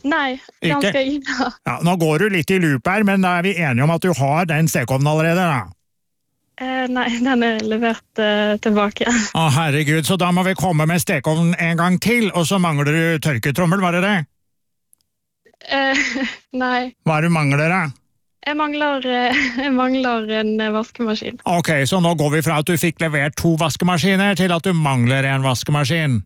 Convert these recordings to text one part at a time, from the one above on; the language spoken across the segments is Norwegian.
Nei, ganske ikke. Ja, nå går du litt i loop her, men da er vi enige om at du har den stekeovnen allerede, da. Nei, den er levert tilbake. Å, herregud, så da må vi komme med stekeovnen en gang til, og så mangler du tørketrommel, var det det? Nei. Hva er det du mangler, da? Jeg mangler en vaskemaskin. Ok, så nå går vi fra at du fikk levert 2 vaskemaskiner til at du mangler en vaskemaskin.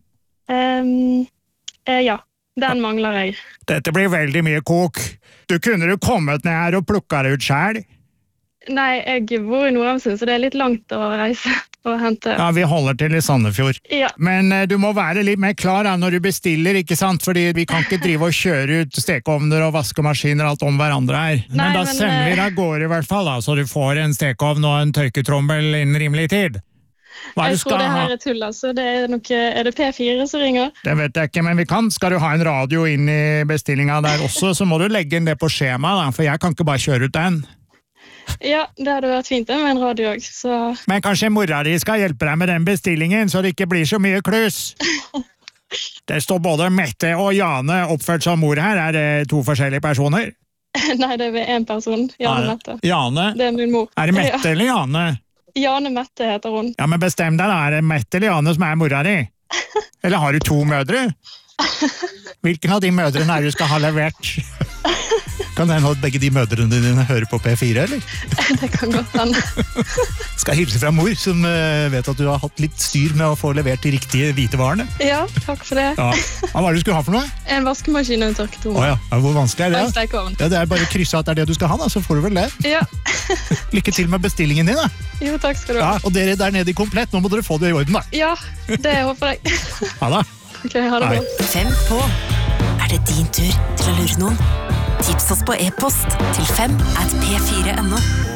Ja, den mangler jeg. Dette blir veldig mye kok. Du kunne jo kommet ned her og plukket det ut selv. Nei, jeg bor i Nordhamsund, så det er litt langt å reise og hente. Ja, vi holder til i Sandefjord. Ja. Men du må være litt mer klar da, når du bestiller, ikke sant? Fordi vi kan ikke drive og kjøre ut stekeovner og vaskemaskiner og alt om hverandre her. Men da sender vi deg går i hvert fall da, så du får en stekeovn og en tørketrommel innen rimelig tid. Jeg tror det her er tull, altså. Det er nok, er det P4 som ringer? Det vet jeg ikke, men vi kan. Skal du ha en radio inn i bestillingen der også, så må du legge inn det på skjema da, for jeg kan ikke bare kjøre ut den. Ja, det hadde vært fint med en radio også, så... Men kanskje mora di skal hjelpe deg med den bestillingen, så det ikke blir så mye kluss? Det står både Mette og Jane oppført som mor her. Er det 2 forskjellige personer? Nei, det er en person. Jane Mette. Jane? Det er min mor. Er det Mette eller Jane? Jane Mette heter hun. Ja, men bestem deg da, er det Mette eller Jane som er mora di? Eller har du 2 mødre? Hvilken av de mødrene er du skal ha levert? Kan det hende at begge de mødrene dine hører på P4, eller? Det kan godt hende. Skal hilse fra mor, som vet at du har hatt litt styr med å få levert de riktige hvitevarene. Ja, takk for det. Ja. Hva var det du skulle ha for noe? En vaskemaskin og en tørketrommel. Åja, hvor vanskelig er det? En stekeovn. Ja, det er bare å krysse at det er det du skal ha, da, så får du vel det. Ja. Lykke til med bestillingen din, da. Jo, takk skal du ha. Ja, og dere der nede i Komplett, nå må dere få det i orden, da. Ja, det håper jeg. Ha det. Ok, ha det bra. 5 på. Er det din tur til å lure noen? Tips oss på e-post til 5@p4.no.